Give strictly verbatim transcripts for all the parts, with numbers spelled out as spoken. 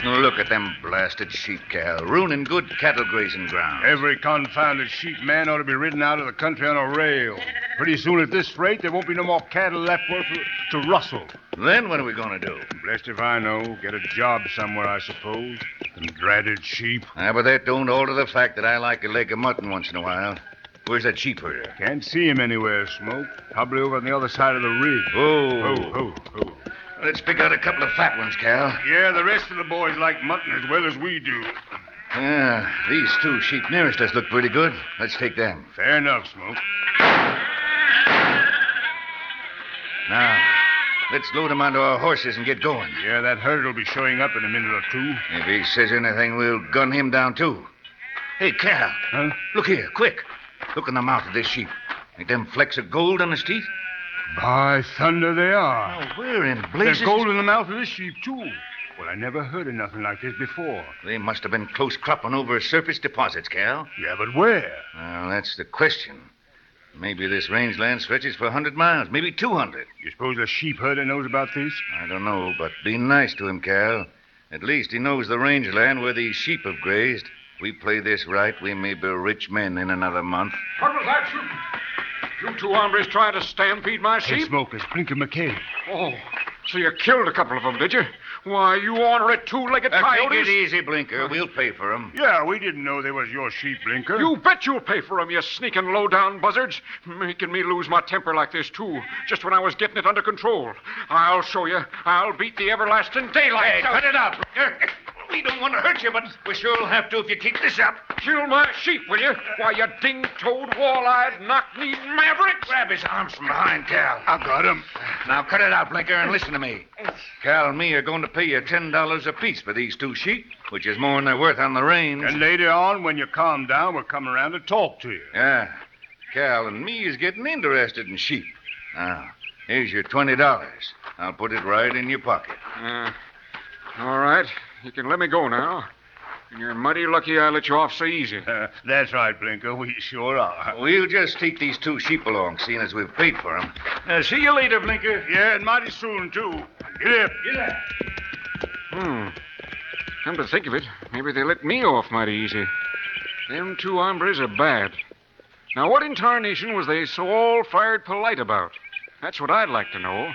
Look at them blasted sheep, Cal, ruining good cattle grazing ground. Every confounded sheep man ought to be ridden out of the country on a rail. Pretty soon at this rate, there won't be no more cattle left for to, to rustle. Then what are we going to do? Blessed if I know. Get a job somewhere, I suppose. Them dratted sheep. Ah, but that don't alter the fact that I like a leg of mutton once in a while. Where's that sheep herder? Can't see him anywhere, Smoke. Probably over on the other side of the ridge. Oh. Oh, oh, oh. Let's pick out a couple of fat ones, Cal. Yeah, the rest of the boys like mutton as well as we do. Yeah, these two sheep nearest us look pretty good. Let's take them. Fair enough, Smoke. Now, let's load them onto our horses and get going. Yeah, that herder will be showing up in a minute or two. If he says anything, we'll gun him down, too. Hey, Cal. Huh? Look here, quick. Look in the mouth of this sheep. Ain't them flecks of gold on his teeth? By thunder, they are. Now, where in blazes... There's gold in the mouth of this sheep, too. Well, I never heard of nothing like this before. They must have been close cropping over surface deposits, Cal. Yeah, but where? Well, that's the question. Maybe this rangeland stretches for a hundred miles, maybe two hundred. You suppose the sheep herder knows about this? I don't know, but be nice to him, Cal. At least he knows the rangeland where these sheep have grazed. If we play this right, we may be rich men in another month. What was that, shooting? You two hombres trying to stampede my sheep? Hey, Smoke, it's Blinker McKay. Oh, so you killed a couple of them, did you? Why, you ornery two-legged Uh, coyotes. take it easy, Blinker. We'll pay for them. Yeah, we didn't know they was your sheep, Blinker. You bet you'll pay for them, you sneaking low-down buzzards. Making me lose my temper like this, too, just when I was getting it under control. I'll show you. I'll beat the everlasting daylight. Hey, cut it out, Blinker. We don't want to hurt you, but we sure'll have to if you keep this up. Kill my sheep, will you? Why, you ding-toed, wall-eyed, knock-kneed maverick. Grab his arms from behind, Cal. I got him. Now cut it out, Blinker, and listen to me. Cal and me are going to pay you ten dollars apiece for these two sheep, which is more than they're worth on the range. And later on, when you calm down, we'll come around to talk to you. Yeah. Cal and me is getting interested in sheep. Now, here's your twenty dollars. I'll put it right in your pocket. Uh, all right. You can let me go now. And you're mighty lucky I let you off so easy. Uh, that's right, Blinker. We sure are. We'll just take these two sheep along, seeing as we've paid for them. Uh, see you later, Blinker. Yeah, and mighty soon, too. Get up. Get up. Hmm. Come to think of it, maybe they let me off mighty easy. Them two hombres are bad. Now, what in tarnation was they so all-fired polite about? That's what I'd like to know.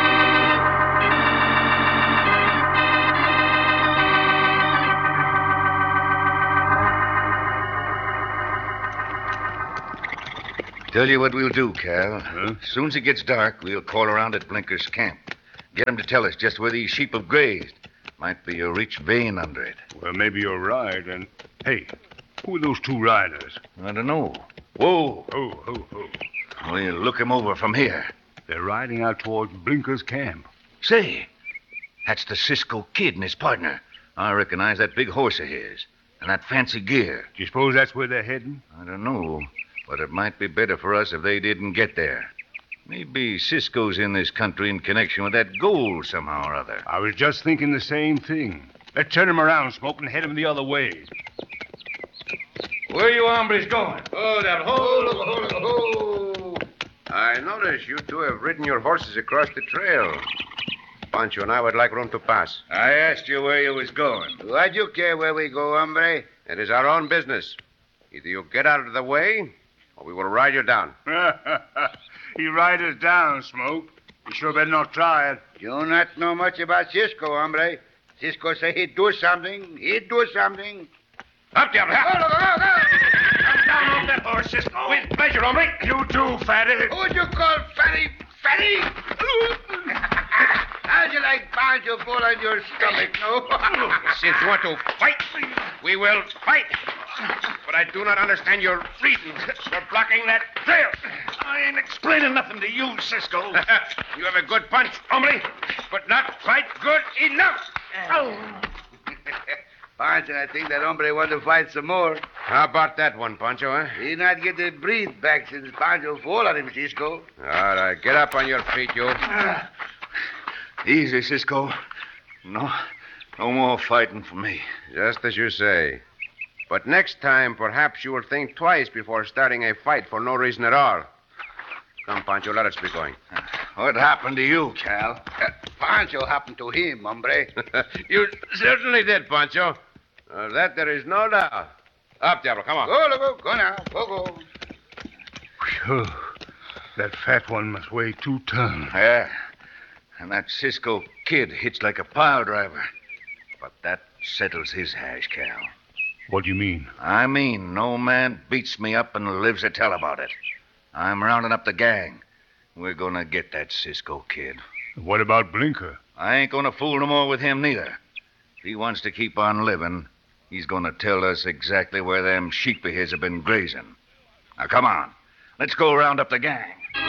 Tell you what we'll do, Cal. Huh? As soon as it gets dark, we'll call around at Blinker's camp. Get him to tell us just where these sheep have grazed. Might be a rich vein under it. Well, maybe you're right. And, hey, who are those two riders? I don't know. Whoa. Oh, oh, oh. We'll look him over from here. They're riding out towards Blinker's camp. Say, that's the Cisco Kid and his partner. I recognize that big horse of his and that fancy gear. Do you suppose that's where they're heading? I don't know, but it might be better for us if they didn't get there. Maybe Cisco's in this country in connection with that gold somehow or other. I was just thinking the same thing. Let's turn him around, Smoke, and head him the other way. Where you hombres going? Hold up, hold up, hold up, hold. I notice you two have ridden your horses across the trail. Pancho and I would like room to pass. I asked you where you was going. Why do you care where we go, hombre? It is our own business. Either you get out of the way, or we will ride you down. He ride us down, Smoke. You sure better not try it. You not know much about Cisco, hombre. Cisco say he'd do something. He'd do something. Up there, up. Come down off that horse, Cisco. With pleasure, hombre. You too, fatty. Who'd you call fatty? Fatty? How'd you like Pancho full on your stomach, no? Since you want to fight, we will fight. But I do not understand your reasons for blocking that trail. I ain't explaining nothing to you, Cisco. You have a good punch, hombre, but not quite good enough. Oh. Pancho, I think that hombre want to fight some more. How about that one, Pancho, huh? He not get the breathe back since Pancho fall on him, Cisco. All right, get up on your feet, you. Uh, easy, Cisco. No, no more fighting for me. Just as you say. But next time, perhaps you will think twice before starting a fight for no reason at all. Come, Pancho, let us be going. What happened to you, Cal? Uh, Pancho happened to him, hombre. You certainly did, Pancho. Uh, that there is no doubt. Up, Diablo, come on. Go, go, go now. Go, go. Phew. That fat one must weigh two tons. Yeah. And that Cisco kid hits like a pile driver. But that settles his hash, Cal. What do you mean? I mean, no man beats me up and lives to tell about it. I'm rounding up the gang. We're gonna get that Cisco kid. What about Blinker? I ain't gonna fool no more with him, neither. If he wants to keep on living, he's gonna tell us exactly where them sheep of his have been grazing. Now, come on. Let's go round up the gang.